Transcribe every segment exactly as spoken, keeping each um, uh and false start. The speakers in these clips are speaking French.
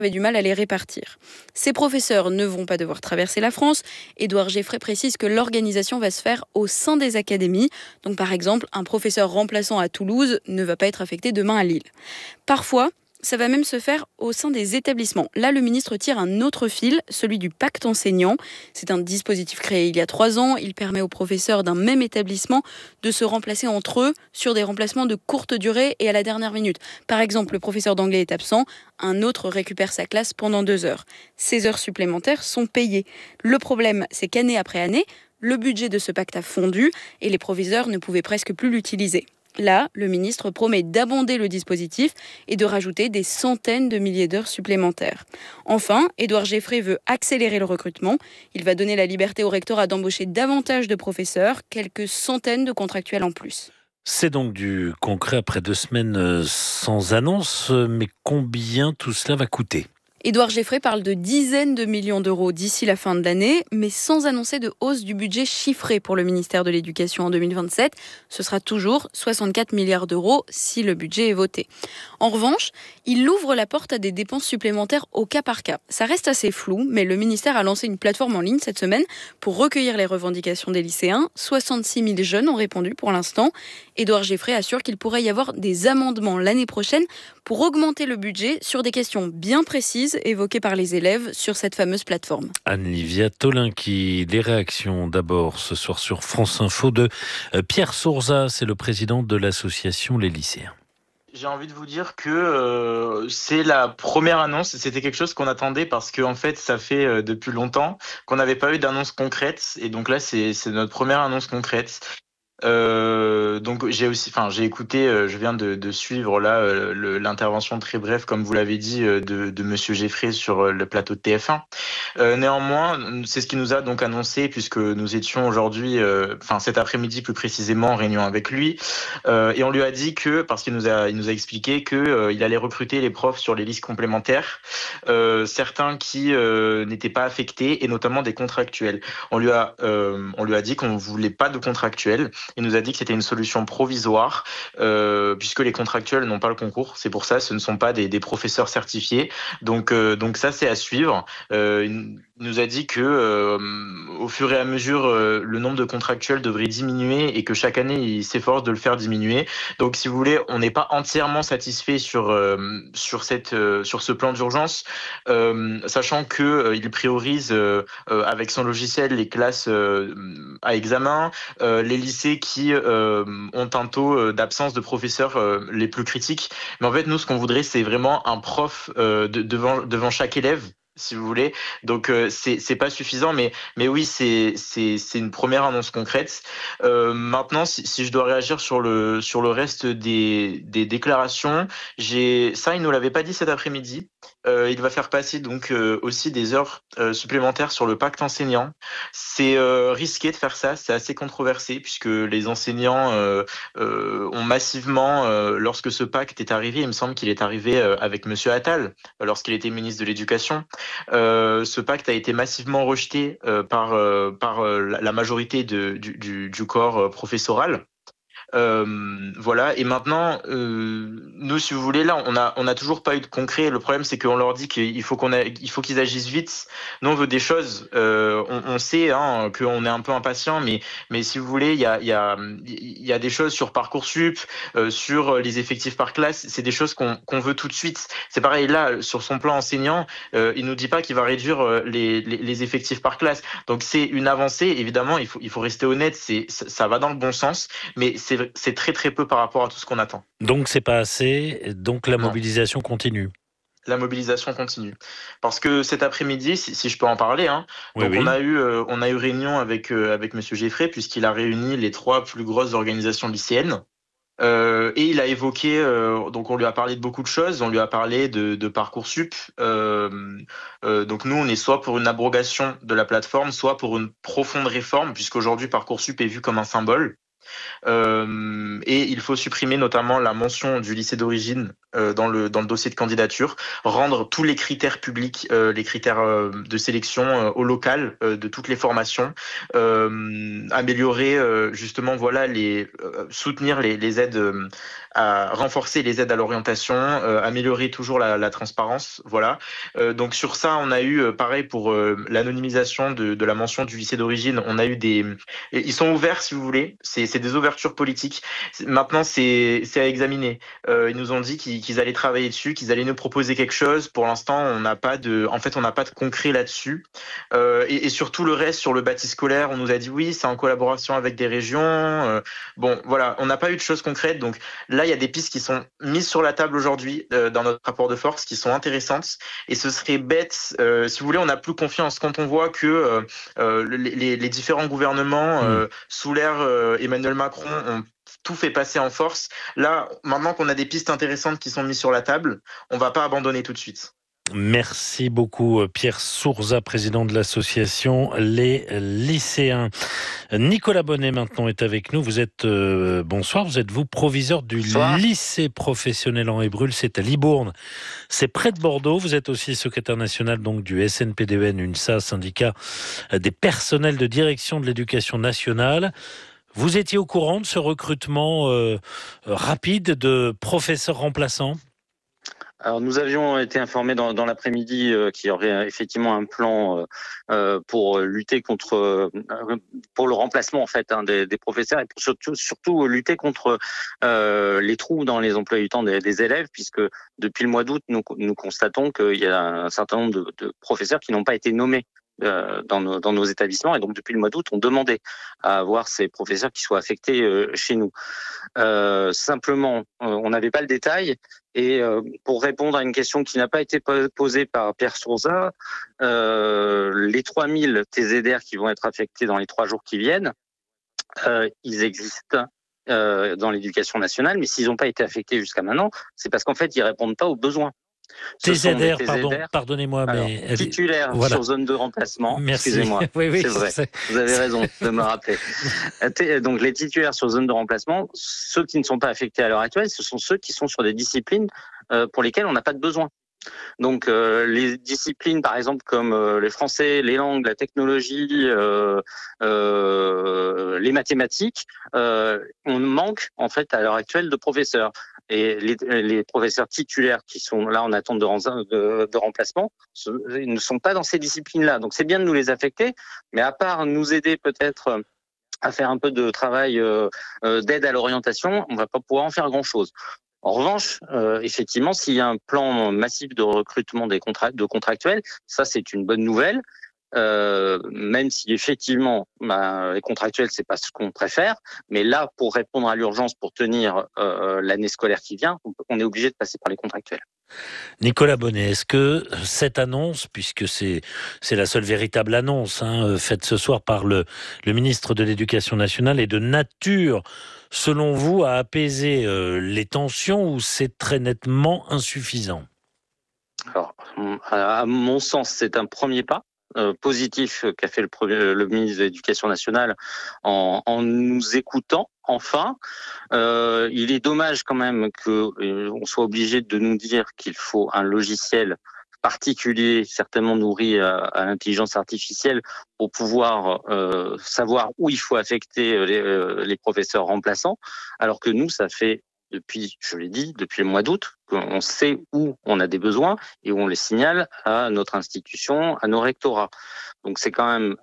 avait du mal à les répartir. Ces professeurs ne vont pas devoir traverser la France. Édouard Geffray précise que l'organisation va se faire au sein des académies. Donc par exemple, un professeur remplaçant à Toulouse ne va pas être affecté demain à Lille. Parfois, ça va même se faire au sein des établissements. Là, le ministre tire un autre fil, celui du pacte enseignant. C'est un dispositif créé il y a trois ans. Il permet aux professeurs d'un même établissement de se remplacer entre eux sur des remplacements de courte durée et à la dernière minute. Par exemple, le professeur d'anglais est absent, un autre récupère sa classe pendant deux heures. Ces heures supplémentaires sont payées. Le problème, c'est qu'année après année, le budget de ce pacte a fondu et les proviseurs ne pouvaient presque plus l'utiliser. Là, le ministre promet d'abonder le dispositif et de rajouter des centaines de milliers d'heures supplémentaires. Enfin, Édouard Geffray veut accélérer le recrutement. Il va donner la liberté au rectorat d'embaucher davantage de professeurs, quelques centaines de contractuels en plus. C'est donc du concret après deux semaines sans annonce, mais combien tout cela va coûter ? Édouard Geffray parle de dizaines de millions d'euros d'ici la fin de l'année, mais sans annoncer de hausse du budget chiffré pour le ministère de l'Éducation en deux mille vingt-sept. Ce sera toujours soixante-quatre milliards d'euros si le budget est voté. En revanche, il ouvre la porte à des dépenses supplémentaires au cas par cas. Ça reste assez flou, mais le ministère a lancé une plateforme en ligne cette semaine pour recueillir les revendications des lycéens. soixante-six mille jeunes ont répondu pour l'instant. Édouard Geffray assure qu'il pourrait y avoir des amendements l'année prochaine pour augmenter le budget sur des questions bien précises évoquées par les élèves sur cette fameuse plateforme. Anne-Livia Tolinki, les réactions d'abord ce soir sur France Info de Pierre Sourza, c'est le président de l'association Les Lycéens. J'ai envie de vous dire que euh, c'est la première annonce. C'était quelque chose qu'on attendait parce que en fait, ça fait euh, depuis longtemps qu'on n'avait pas eu d'annonce concrète. Et donc là, c'est, c'est notre première annonce concrète. Euh, donc j'ai aussi, enfin j'ai écouté, euh, je viens de, de suivre là euh, le, l'intervention très brève, comme vous l'avez dit, euh, de, de Monsieur Geffray sur euh, le plateau de T F un. Euh, néanmoins, c'est ce qui nous a donc annoncé, puisque nous étions aujourd'hui, euh, enfin cet après-midi plus précisément, en réunion avec lui, euh, et on lui a dit que, parce qu'il nous a, il nous a expliqué que euh, il allait recruter les profs sur les listes complémentaires, euh, certains qui euh, n'étaient pas affectés et notamment des contractuels. On lui a, euh, on lui a dit qu'on voulait pas de contractuels. Il nous a dit que c'était une solution provisoire, euh, puisque les contractuels n'ont pas le concours. C'est pour ça, ce ne sont pas des, des professeurs certifiés. Donc, euh, donc ça, c'est à suivre. Euh, il nous a dit que, euh, au fur et à mesure, euh, le nombre de contractuels devrait diminuer et que chaque année, il s'efforce de le faire diminuer. Donc, si vous voulez, on n'est pas entièrement satisfait sur euh, sur cette euh, sur ce plan d'urgence, euh, sachant que euh, il priorise euh, euh, avec son logiciel les classes euh, à examen, euh, les lycées qui euh, ont un taux d'absence de professeurs euh, les plus critiques. Mais en fait, nous, ce qu'on voudrait, c'est vraiment un prof euh, de, devant, devant chaque élève, si vous voulez. Donc euh, c'est c'est pas suffisant, mais mais oui, c'est c'est c'est une première annonce concrète. Euh, maintenant, si, si je dois réagir sur le sur le reste des des déclarations, j'ai ça, il nous l'avait pas dit cet après-midi. Euh, il va faire passer donc euh, aussi des heures euh, supplémentaires sur le pacte enseignant. C'est euh, risqué de faire ça, c'est assez controversé puisque les enseignants euh, euh, ont massivement, euh, lorsque ce pacte est arrivé, il me semble qu'il est arrivé euh, avec Monsieur Attal, lorsqu'il était ministre de l'Éducation. Euh, ce pacte a été massivement rejeté euh, par euh, par euh, la majorité de, du, du, du corps euh, professoral. Euh, voilà. Et maintenant, euh, nous, si vous voulez, là, on a, on a toujours pas eu de concret. Le problème, c'est qu'on leur dit qu'il faut qu'on a, il faut qu'ils agissent vite. Nous, on veut des choses. Euh, on, on sait, hein, qu'on est un peu impatient, mais, mais si vous voulez, il y a, il y a, il y a des choses sur Parcoursup, euh, sur les effectifs par classe. C'est des choses qu'on, qu'on veut tout de suite. C'est pareil là, sur son plan enseignant, euh, il nous dit pas qu'il va réduire les, les, les effectifs par classe. Donc c'est une avancée. Évidemment, il faut, il faut rester honnête. C'est, ça va dans le bon sens, mais c'est c'est très très peu par rapport à tout ce qu'on attend. Donc c'est pas assez, donc la Non. mobilisation continue. La mobilisation continue. Parce que cet après-midi, si, si je peux en parler, hein, Oui, donc oui. on a eu euh, on a eu réunion avec euh, avec Monsieur Geffray puisqu'il a réuni les trois plus grosses organisations lycéennes. Euh, et il a évoqué, euh, donc on lui a parlé de beaucoup de choses, on lui a parlé de, de Parcoursup. Euh, euh, donc nous, on est soit pour une abrogation de la plateforme, soit pour une profonde réforme, puisqu'aujourd'hui Parcoursup est vu comme un symbole. Euh, et il faut supprimer notamment la mention du lycée d'origine euh, dans le dans le dossier de candidature, rendre tous les critères publics, euh, les critères euh, de sélection euh, au local euh, de toutes les formations, euh, améliorer euh, justement voilà les euh, soutenir les, les aides euh, à renforcer les aides à l'orientation, euh, améliorer toujours la, la transparence, voilà. Euh, donc sur ça, on a eu euh, pareil pour euh, l'anonymisation de, de la mention du lycée d'origine. On a eu des, ils sont ouverts si vous voulez. C'est, c'est des ouvertures politiques. Maintenant, c'est, c'est à examiner. Euh, ils nous ont dit qu'ils, qu'ils allaient travailler dessus, qu'ils allaient nous proposer quelque chose. Pour l'instant, on n'a pas de, en fait, on n'a pas de concret là-dessus. Euh, et, et surtout le reste sur le bâti scolaire, on nous a dit oui, c'est en collaboration avec des régions. Euh, bon, voilà, on n'a pas eu de choses concrètes. Donc là, il y a des pistes qui sont mises sur la table aujourd'hui euh, dans notre rapport de force, qui sont intéressantes. Et ce serait bête, euh, si vous voulez, on n'a plus confiance quand on voit que euh, euh, les, les différents gouvernements euh, mmh. sous l'ère euh, Emmanuel Macron ont tout fait passer en force. Là, maintenant qu'on a des pistes intéressantes qui sont mises sur la table, on ne va pas abandonner tout de suite. Merci beaucoup Pierre Sourza, président de l'association Les Lycéens. Nicolas Bonnet maintenant est avec nous. Vous êtes, euh, bonsoir, vous êtes vous proviseur du bonsoir. Lycée professionnel en Hébrul, c'est à Libourne. C'est près de Bordeaux. Vous êtes aussi secrétaire national donc du S N P D E N, UNSA, syndicat des personnels de direction de l'éducation nationale. Vous étiez au courant de ce recrutement euh, rapide de professeurs remplaçants ? Alors nous avions été informés dans, dans l'après-midi euh, qu'il y aurait effectivement un plan euh, pour lutter contre, euh, pour le remplacement en fait hein, des, des professeurs et pour surtout, surtout lutter contre euh, les trous dans les emplois du temps des, des élèves, puisque depuis le mois d'août nous, nous constatons qu'il y a un certain nombre de, de professeurs qui n'ont pas été nommés euh, dans nos, dans nos établissements, et donc depuis le mois d'août on demandait à avoir ces professeurs qui soient affectés euh, chez nous. Euh, simplement, euh, on n'avait pas le détail. Et euh, pour répondre à une question qui n'a pas été posée par Pierre Sourza, euh, les trois mille T Z D R qui vont être affectés dans les trois jours qui viennent, euh, ils existent euh, dans l'éducation nationale, mais s'ils n'ont pas été affectés jusqu'à maintenant, c'est parce qu'en fait, ils répondent pas aux besoins. T Z R, pardon, pardonnez-moi, alors, mais... titulaires voilà. Sur zone de remplacement, merci. Excusez-moi, oui, oui, c'est vrai, c'est... vous avez raison de me rappeler. Donc les titulaires sur zone de remplacement, ceux qui ne sont pas affectés à l'heure actuelle, ce sont ceux qui sont sur des disciplines euh, pour lesquelles on n'a pas de besoin. Donc euh, les disciplines, par exemple, comme euh, les français, les langues, la technologie, euh, euh, les mathématiques, euh, on manque en fait à l'heure actuelle de professeurs. Et les, les professeurs titulaires qui sont là en attente de, de, de remplacement ils ne sont pas dans ces disciplines-là. Donc c'est bien de nous les affecter, mais à part nous aider peut-être à faire un peu de travail euh, d'aide à l'orientation, on ne va pas pouvoir en faire grand-chose. En revanche, euh, effectivement, s'il y a un plan massif de recrutement des contrats, de contractuels, ça c'est une bonne nouvelle. Euh, même si effectivement bah, les contractuels c'est pas ce qu'on préfère, mais là pour répondre à l'urgence, pour tenir euh, l'année scolaire qui vient, on est obligé de passer par les contractuels. Nicolas Bonnet, est-ce que cette annonce, puisque c'est c'est la seule véritable annonce hein, faite ce soir par le le ministre de l'Éducation nationale, est de nature, selon vous, à apaiser euh, les tensions, ou c'est très nettement insuffisant ? Alors, à mon sens, c'est un premier pas. Euh, positif qu'a fait le, premier, le ministre de l'Éducation nationale en, en nous écoutant enfin. Euh, il est dommage quand même qu'on euh, soit obligé de nous dire qu'il faut un logiciel particulier, certainement nourri à, à l'intelligence artificielle, pour pouvoir euh, savoir où il faut affecter les, euh, les professeurs remplaçants, alors que nous, ça fait depuis, je l'ai dit, depuis le mois d'août, qu'on sait où on a des besoins et où on les signale à notre institution, à nos rectorats. Donc c'est quand même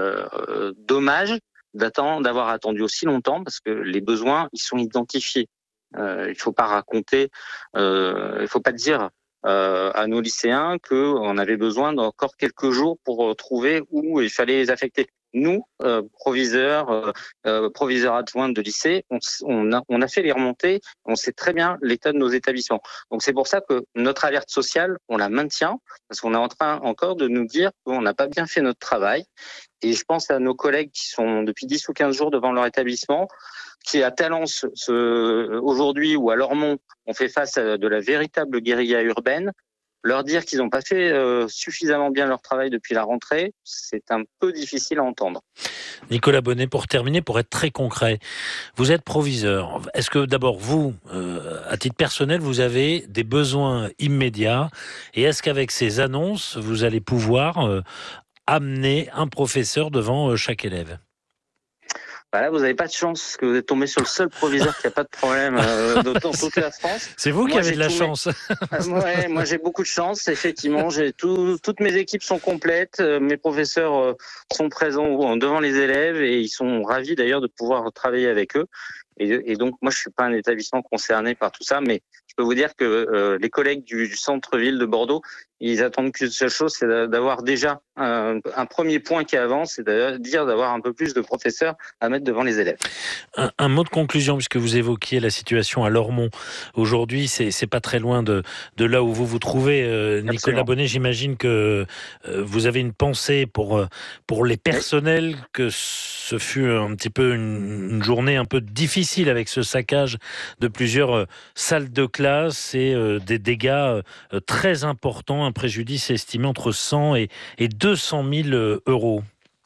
euh, dommage d'attendre, d'avoir attendu aussi longtemps, parce que les besoins, ils sont identifiés. Euh, il ne faut pas raconter, euh, il ne faut pas dire euh, à nos lycéens qu'on avait besoin d'encore quelques jours pour trouver où il fallait les affecter. Nous, euh, proviseurs, euh, euh, proviseurs adjoints de lycée, on, on, a, on a fait les remontées, on sait très bien l'état de nos établissements. Donc c'est pour ça que notre alerte sociale, on la maintient, parce qu'on est en train encore de nous dire qu'on n'a pas bien fait notre travail. Et je pense à nos collègues qui sont depuis dix ou quinze jours devant leur établissement, qui à Talence ce, aujourd'hui ou à Lormont, on fait face à de la véritable guérilla urbaine. Leur dire qu'ils n'ont pas fait euh, suffisamment bien leur travail depuis la rentrée, c'est un peu difficile à entendre. Nicolas Bonnet, pour terminer, pour être très concret, vous êtes proviseur. Est-ce que d'abord, vous, euh, à titre personnel, vous avez des besoins immédiats? Et est-ce qu'avec ces annonces, vous allez pouvoir euh, amener un professeur devant euh, chaque élève? Bah là, vous n'avez pas de chance, parce que vous êtes tombé sur le seul proviseur qui n'a pas de problème euh, dans toute la France. C'est vous moi, qui avez de la mes... chance. ouais, moi, j'ai beaucoup de chance, effectivement. J'ai tout, toutes mes équipes sont complètes. Mes professeurs euh, sont présents devant les élèves et ils sont ravis d'ailleurs de pouvoir travailler avec eux. Et, et donc, moi, je suis pas un établissement concerné par tout ça, mais je peux vous dire que euh, les collègues du, du centre-ville de Bordeaux, ils attendent qu'une seule chose, c'est d'avoir déjà un, un premier point qui avance, c'est de dire d'avoir un peu plus de professeurs à mettre devant les élèves. Un, un mot de conclusion, puisque vous évoquiez la situation à Lormont. Aujourd'hui, c'est, c'est pas très loin de, de là où vous vous trouvez. Euh, Nicolas Bonnet, j'imagine que euh, vous avez une pensée pour, pour les personnels, oui. Que ce fut un petit peu une, une journée un peu difficile avec ce saccage de plusieurs euh, salles de classe et euh, des dégâts euh, très importants, un préjudice estimé entre cent et deux cent mille euros.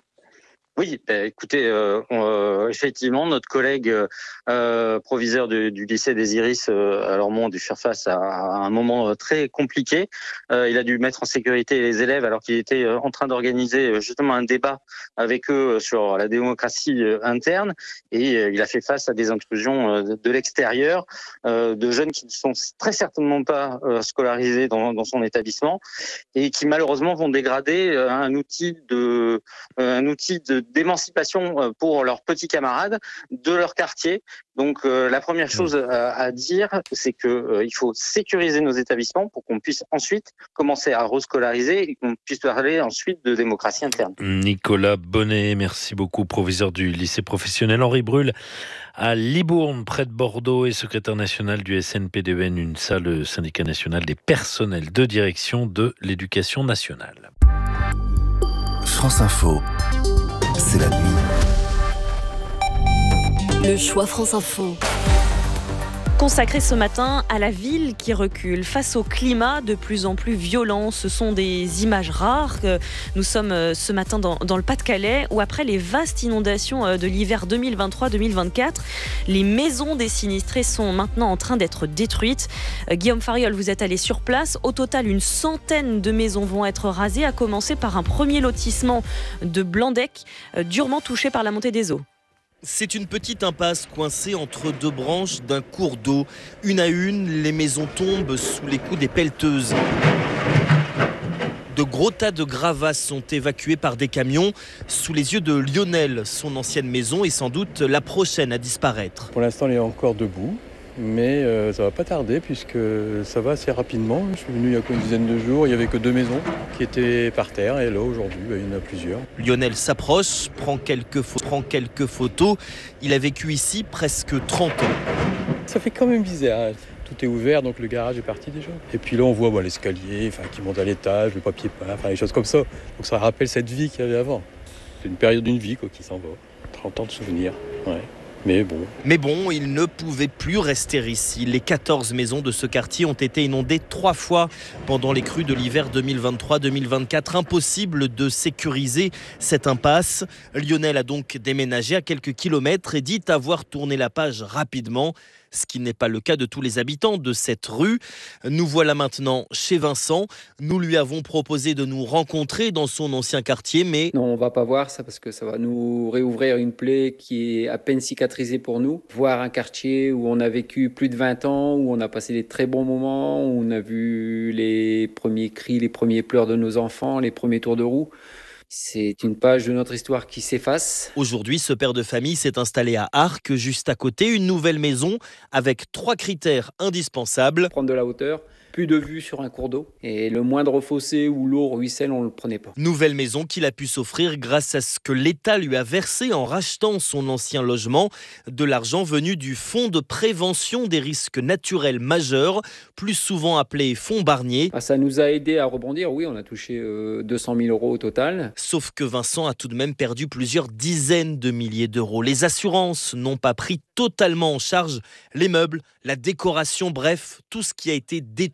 Oui, bah, écoutez, euh, euh, effectivement, notre collègue euh, proviseur du, du lycée des Iris euh, à Lormont a dû faire face à, à un moment très compliqué. Euh, il a dû mettre en sécurité les élèves alors qu'il était en train d'organiser justement un débat avec eux sur la démocratie interne, et euh, il a fait face à des intrusions de l'extérieur, euh, de jeunes qui ne sont très certainement pas euh, scolarisés dans, dans son établissement et qui malheureusement vont dégrader un outil de, un outil de d'émancipation pour leurs petits camarades de leur quartier. Donc euh, la première chose à, à dire, c'est que euh, il faut sécuriser nos établissements pour qu'on puisse ensuite commencer à rescolariser et qu'on puisse parler ensuite de démocratie interne. Nicolas Bonnet, merci beaucoup, proviseur du lycée professionnel Henri Brul à Libourne, près de Bordeaux, et secrétaire national du S N P D E N, une salle syndicat national des personnels de direction de l'éducation nationale. France Info. C'est la nuit. Le choix France Info. Consacré ce matin à la ville qui recule face au climat de plus en plus violent. Ce sont des images rares. Nous sommes ce matin dans, dans le Pas-de-Calais, où après les vastes inondations de l'hiver deux mille vingt-trois deux mille vingt-quatre, les maisons des sinistrés sont maintenant en train d'être détruites. Guillaume Fariol, vous êtes allé sur place. Au total, une centaine de maisons vont être rasées, à commencer par un premier lotissement de Blandec, durement touché par la montée des eaux. C'est une petite impasse coincée entre deux branches d'un cours d'eau. Une à une, les maisons tombent sous les coups des pelleteuses. De gros tas de gravats sont évacués par des camions sous les yeux de Lionel. Son ancienne maison est sans doute la prochaine à disparaître. Pour l'instant, elle est encore debout. Mais euh, ça va pas tarder puisque ça va assez rapidement. Je suis venu il y a une dizaine de jours, il n'y avait que deux maisons qui étaient par terre et là aujourd'hui bah, il y en a plusieurs. Lionel s'approche, prend quelques, prend quelques photos. Il a vécu ici presque trente ans. Ça fait quand même bizarre. Tout est ouvert, donc le garage est parti déjà. Et puis là on voit bah, l'escalier enfin, qui monte à l'étage, le papier peint, enfin les choses comme ça. Donc ça rappelle cette vie qu'il y avait avant. C'est une période d'une vie quoi, qui s'en va. trente ans de souvenirs. Ouais. Mais bon. Mais bon, il ne pouvait plus rester ici. Les quatorze maisons de ce quartier ont été inondées trois fois pendant les crues de l'hiver deux mille vingt-trois deux mille vingt-quatre. Impossible de sécuriser cette impasse. Lionel a donc déménagé à quelques kilomètres et dit avoir tourné la page rapidement. Ce qui n'est pas le cas de tous les habitants de cette rue. Nous voilà maintenant chez Vincent. Nous lui avons proposé de nous rencontrer dans son ancien quartier, mais... Non, on ne va pas voir ça parce que ça va nous réouvrir une plaie qui est à peine cicatrisée pour nous. Voir un quartier où on a vécu plus de vingt ans, où on a passé des très bons moments, où on a vu les premiers cris, les premiers pleurs de nos enfants, les premiers tours de roue. C'est une page de notre histoire qui s'efface. Aujourd'hui, ce père de famille s'est installé à Arques, juste à côté, une nouvelle maison avec trois critères indispensables. Prendre de la hauteur, plus de vue sur un cours d'eau. Et le moindre fossé où l'eau ruisselle, on ne le prenait pas. Nouvelle maison qu'il a pu s'offrir grâce à ce que l'État lui a versé en rachetant son ancien logement. De l'argent venu du Fonds de prévention des risques naturels majeurs, plus souvent appelé Fonds Barnier. Ah, ça nous a aidé à rebondir. Oui, on a touché euh, deux cent mille euros au total. Sauf que Vincent a tout de même perdu plusieurs dizaines de milliers d'euros. Les assurances n'ont pas pris totalement en charge les meubles, la décoration, bref, tout ce qui a été détruit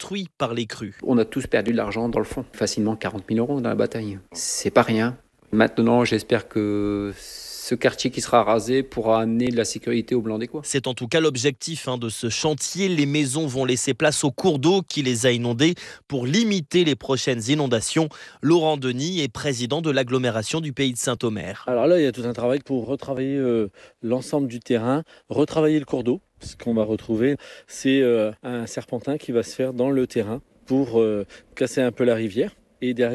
détruits par les crues. On a tous perdu de l'argent dans le fond, facilement quarante mille euros dans la bataille. C'est pas rien. Maintenant, j'espère que ce quartier qui sera rasé pourra amener de la sécurité aux Blancs-des-Cois. C'est en tout cas l'objectif hein, de ce chantier. Les maisons vont laisser place au cours d'eau qui les a inondées pour limiter les prochaines inondations. Laurent Denis est président de l'agglomération du Pays de Saint-Omer. Alors là, il y a tout un travail pour retravailler euh, l'ensemble du terrain, retravailler le cours d'eau. Ce qu'on va retrouver, c'est euh, un serpentin qui va se faire dans le terrain pour euh, casser un peu la rivière. Et derrière,